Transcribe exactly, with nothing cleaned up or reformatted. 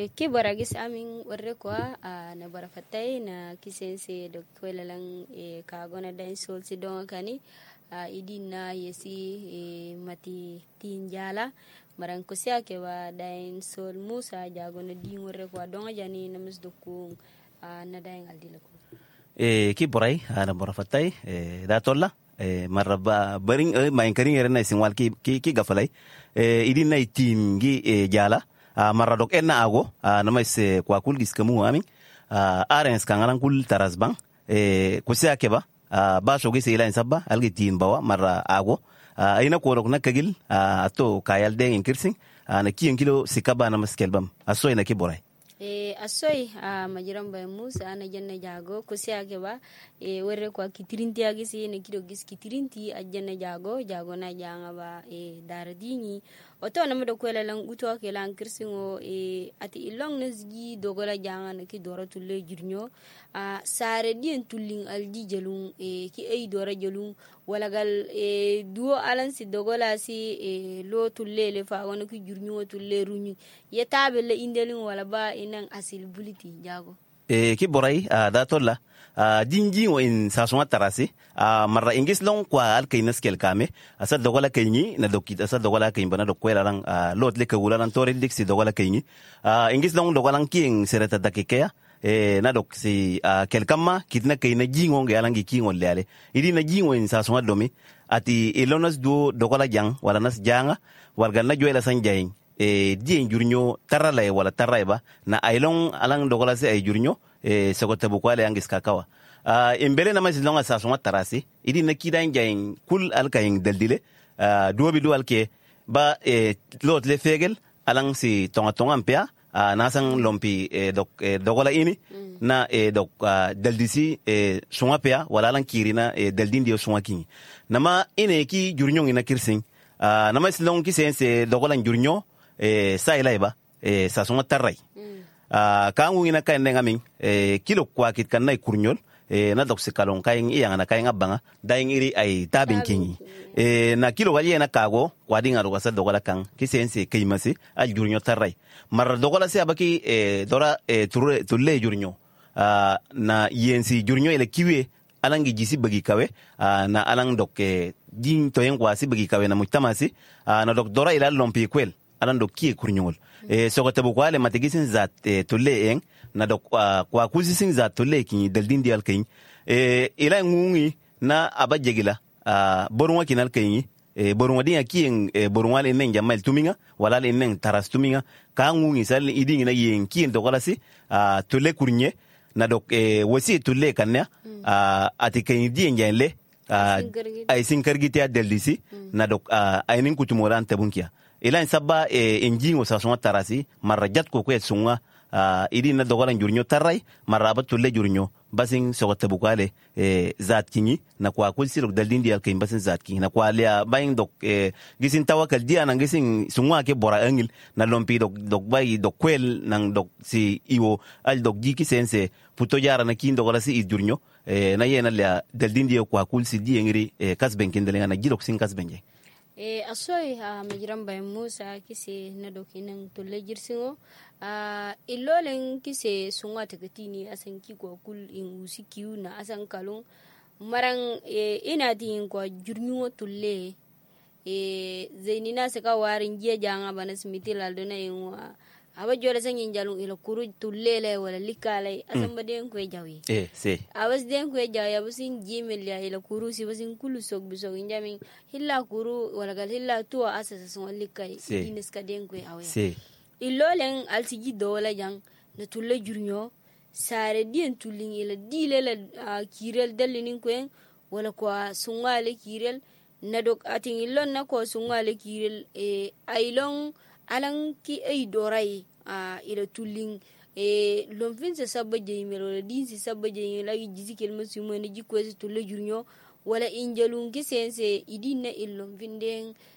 ki boragis amin warre kwa na barafatay na kisense do kwelalang kagona dain sol si don kani idin na yesi mati tinjala maran ko siya ke wa dain sol musa jago na din warre kwa don jani namus dokung na dain aldila ko e ki boray ana barafatay da tolla e maraba baring e main karing erna sinwal ki ki gafalay e idin na tin gi e jala Uh, maradok enna ago uh, nama se kwa kul giskamu amin uh, arens kangalan kul tarasbang e kusia keba uh, ba shogi se ila insabba algi tin bawa mara ago uh, ina ko rok nakagil uh, ato kayal de inkirsing uh, na kiyen kilo sikaba na maskelbam aso ina kiboray e asoy a majiram bay musa ana janna jago kusia keba e werre kwa kitirinti agisi ne kido gis kitirinti ajanna jago jago na janga ba e daradini oto na mado kwela lang uto ke lang kirsingo e ati ilong nasgi dogola janga na ki dora tulle jurnyo a sare dien tulling aldi jelung e ki ay dora jelung wala gal e duo alan si dogola si e lo tulle le fa wona ki jurnyo tulle runyu yetabe le indelin wala ba inan asil buliti jago e ki boray uh, da tolla uh, dinji wo in sasuma tarasi uh, marra ingis long kwa al kaynas kel kame asa dogola kayni na dokit asa dogola kayn bana dokwela lang uh, lot le kawula lan tore dik si dogola kayni uh, ingis long dogola king sereta dakikeya e na dok si uh, kel kama kitna kayna jingo nge alangi kingo leale idi na jingo in sasuma domi ati ilonas do dogola jang wala nas janga warga na joela sanjayin e dien jurnyo tarala wala taraiba na ailong alang dogola se ay jurnyo e sokota bukwale angis kakawa uh, imbele na mas longa sa suma tarasi idi na kidan jayin kul alkayin daldile uh, duobi dual ke ba e lot le fegel alang si tonga tonga ampea uh, nasang lompi e dok e dogola ini mm. na e dok uh, daldisi e sunga pea wala alang kirina e daldindi o sunga kingi nama ine ki jurnyo ina kirsing uh, nama silong ki sense dogola jurnyo e sai laiba e sa songa tarrai mm. uh, kangu ina kain denga min e kilo kwa kit kan nay kurnyol e na dok sikalon kain iya na kain abanga daing iri ay tabin kingi e na kilo wali na kago kwa dinga ro sa dogola kan kisense kaymasi al jurnyo tarrai mar dogola se abaki e dora e turre tulle jurnyo uh, na yensi jurnyo ile kiwe alangi jisi bagi kawe uh, na alang dok e din toyen kwa si bagi kawe na mujtamasi uh, na dok dora ila lompi kwel alan do kie kurnyol e sokota bu kwale matigisin zat e, tolle en na do kwa, kwa kuzisin zat tolle kin daldin dial kin e ila ngungi na abajegila a borunwa kinal kin e borunwa dia kien e borunwa le nen jamal tuminga wala le nen taras tuminga ka ngungi sal idingi na yen kien do kolasi a tolle kurnye na do e wasi tolle kannya mm. a atikin dien janle a ay sinkargiti adeldisi mm. na do ay nin kutumoran tabunkia ila sabba e enjingo sa songa tarasi marajat ko ko sunga uh, idi na dogola njurnyo tarai maraba tulle jurnyo basin sokota bukale e zat kinyi na kwa kulsiro daldindi al kaim basin zat kinyi na kwa lia bayin dok e gisin tawakal dia na gisin sunga ke bora angil na lompi dok dok bayi dok kwel nang dok si iwo al dok jiki sense puto jara na kin dogola si jurnyo e na yena lia daldindi kwa kulsi di ngiri e kasben kindelenga na jidok sin kasbenje e asoy ha majiram bay musa kise na dokinan tolle jirsingo a ilolen kise sunga takatini asan ki ko kul in usikiu na asan kalon maran e ina tin ko jurnyo tolle e zainina se ka warin je janga bana smiti laldo na inwa aba jole san yin jalun ila kuru tullele wala likale asan baden ko jawi eh se awas den ko jawi abusin jimel ya ila kuru si basin kulu sok bisok injamin hilla kuru wala gal hilla to asasa son likai dinis ka den ko awe se ilolen altiji dola jang na tulle jurnyo sare dien tullin ila dilele uh, kirel dalinin ko wala ko sungale kirel na dok atin ilon na ko sungale kirel e ailon alan ki ay doray a uh, ila tullin e lomfin se sabba jeymel wala din se sabba jeymel la jisi kel musumo ne jikko se tulle jurnyo wala injalun ki sense idina illom vinden